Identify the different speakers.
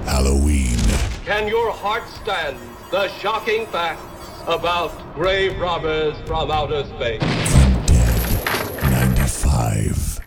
Speaker 1: Halloween.
Speaker 2: Can your heart stand the shocking facts about grave robbers from outer space?
Speaker 1: Undead 95.